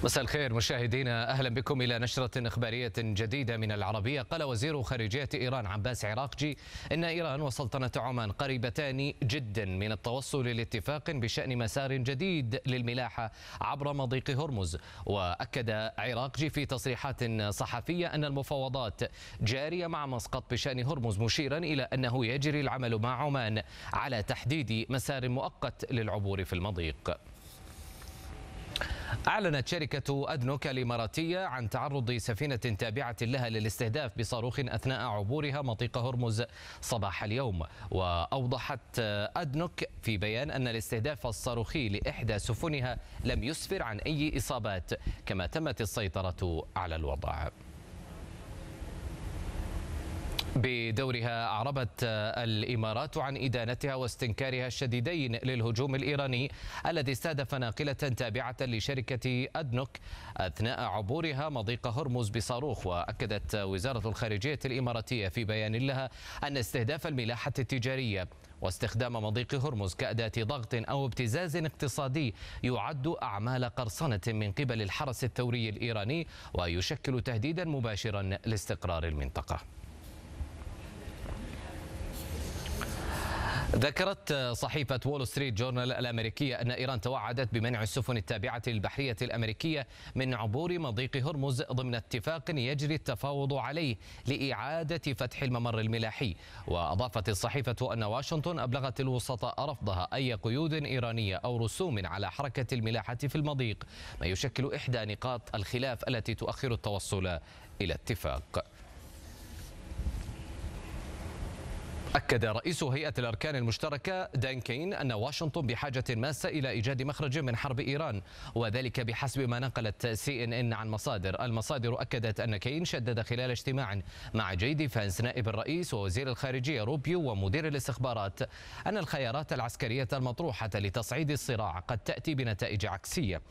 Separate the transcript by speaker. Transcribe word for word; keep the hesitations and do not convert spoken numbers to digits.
Speaker 1: مساء الخير مشاهدينا، أهلا بكم إلى نشرة إخبارية جديدة من العربية. قال وزير خارجية إيران عباس عراقجي إن إيران وسلطنة عمان قريبتان جدا من التوصل لاتفاق بشأن مسار جديد للملاحة عبر مضيق هرمز. وأكد عراقجي في تصريحات صحفية أن المفاوضات جارية مع مسقط بشأن هرمز، مشيرا إلى أنه يجري العمل مع عمان على تحديد مسار مؤقت للعبور في المضيق. أعلنت شركة أدنوك الإماراتية عن تعرض سفينة تابعة لها للاستهداف بصاروخ أثناء عبورها مضيق هرمز صباح اليوم. وأوضحت أدنوك في بيان أن الاستهداف الصاروخي لإحدى سفنها لم يسفر عن أي إصابات، كما تمت السيطرة على الوضع. بدورها أعربت الإمارات عن إدانتها واستنكارها الشديدين للهجوم الإيراني الذي استهدف ناقلة تابعة لشركة أدنوك أثناء عبورها مضيق هرمز بصاروخ. وأكدت وزارة الخارجية الإماراتية في بيان لها أن استهداف الملاحة التجارية واستخدام مضيق هرمز كأداة ضغط أو ابتزاز اقتصادي يعد أعمال قرصنة من قبل الحرس الثوري الإيراني، ويشكل تهديدا مباشرا لاستقرار المنطقة. ذكرت صحيفة وول ستريت جورنال الأمريكية أن إيران توعدت بمنع السفن التابعة للبحرية الأمريكية من عبور مضيق هرمز ضمن اتفاق يجري التفاوض عليه لإعادة فتح الممر الملاحي. وأضافت الصحيفة أن واشنطن أبلغت الوسطاء رفضها أي قيود إيرانية أو رسوم على حركة الملاحة في المضيق، ما يشكل إحدى نقاط الخلاف التي تؤخر التوصل إلى اتفاق. أكد رئيس هيئة الأركان المشتركة دان كين أن واشنطن بحاجة ماسة إلى إيجاد مخرج من حرب إيران، وذلك بحسب ما نقلت سي إن إن عن مصادر. المصادر أكدت أن كين شدد خلال اجتماع مع جيدي فانس نائب الرئيس ووزير الخارجية روبيو ومدير الاستخبارات أن الخيارات العسكرية المطروحة لتصعيد الصراع قد تأتي بنتائج عكسية،